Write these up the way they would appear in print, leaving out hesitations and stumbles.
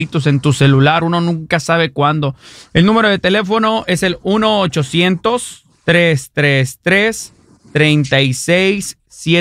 en tu celular, uno nunca sabe cuándo. El número de teléfono es el 1-800-333-3676.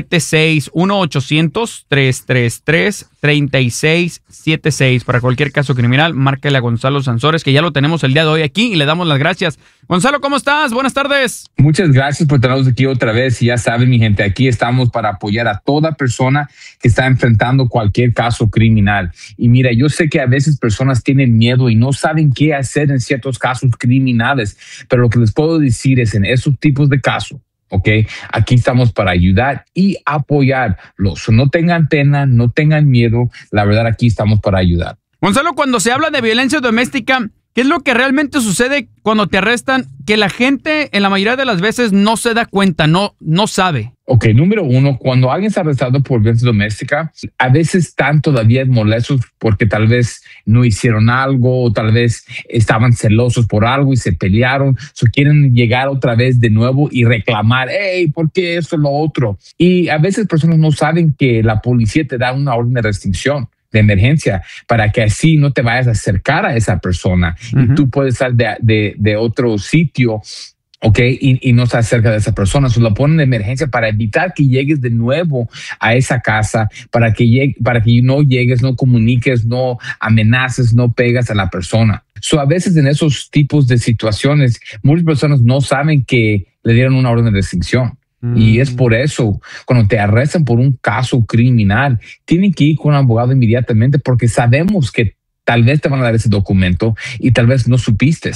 1-800-333-3676. Para cualquier caso criminal, márcale a Gonzalo Sansores, que ya lo tenemos el día de hoy aquí y le damos las gracias. Gonzalo, ¿cómo estás? Buenas tardes. Muchas gracias por tenernos aquí otra vez. Y ya saben, mi gente, aquí estamos para apoyar a toda persona que está enfrentando cualquier caso criminal. Y mira, yo sé que a veces personas tienen miedo y no saben qué hacer en ciertos casos criminales, pero lo que les puedo decir es en esos tipos de casos, ¿ok? Aquí estamos para ayudar y apoyarlos. No tengan pena, no tengan miedo. La verdad, aquí estamos para ayudar. Gonzalo, cuando se habla de violencia doméstica, ¿qué es lo que realmente sucede cuando te arrestan? Que la gente en la mayoría de las veces no se da cuenta, no sabe. Ok, número uno, cuando alguien es arrestado por violencia doméstica, a veces están todavía molestos porque tal vez no hicieron algo o tal vez estaban celosos por algo y se pelearon. Quieren llegar otra vez de nuevo y reclamar, hey, ¿por qué esto lo otro? Y a veces personas no saben que la policía te da una orden de restricción, de emergencia, para que así no te vayas a acercar a esa persona. Y tú puedes estar de otro sitio, ¿ok? Y no estar cerca de esa persona. Se lo ponen de emergencia para evitar que llegues de nuevo a esa casa, para que no llegues, no comuniques, no amenaces, no pegas a la persona. A veces en esos tipos de situaciones, muchas personas no saben que le dieron una orden de restricción. Y es por eso, cuando te arrestan por un caso criminal, tienen que ir con un abogado inmediatamente porque sabemos que tal vez te van a dar ese documento y tal vez no supiste.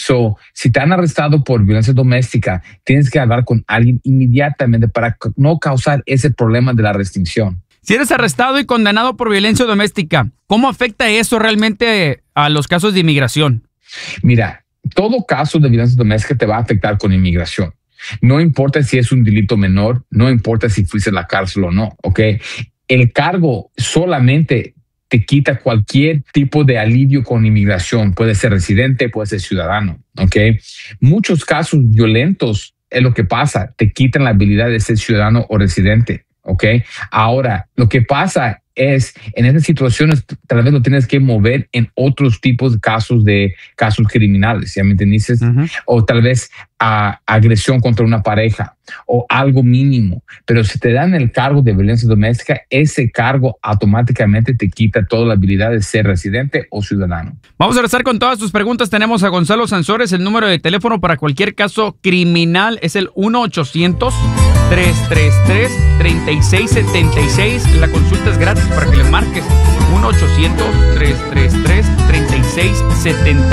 Si te han arrestado por violencia doméstica, tienes que hablar con alguien inmediatamente para no causar ese problema de la restricción. Si eres arrestado y condenado por violencia doméstica, ¿cómo afecta eso realmente a los casos de inmigración? Mira, todo caso de violencia doméstica te va a afectar con inmigración. No importa si es un delito menor, no importa si fuiste a la cárcel o no, ¿ok? El cargo solamente te quita cualquier tipo de alivio con inmigración. Puede ser residente, puede ser ciudadano, ¿ok? Muchos casos violentos es lo que pasa. Te quitan la habilidad de ser ciudadano o residente, ¿ok? Ahora, lo que pasa es, en esas situaciones, tal vez lo tienes que mover en otros tipos de casos criminales, ¿ya me entendiste? O tal vez agresión contra una pareja o algo mínimo. Pero si te dan el cargo de violencia doméstica, ese cargo automáticamente te quita toda la habilidad de ser residente o ciudadano. Vamos a empezar con todas tus preguntas. Tenemos a Gonzalo Sansores. El número de teléfono para cualquier caso criminal es el 1-800-333-3676. La consulta es gratis para que le marques. 1-800-333-3676.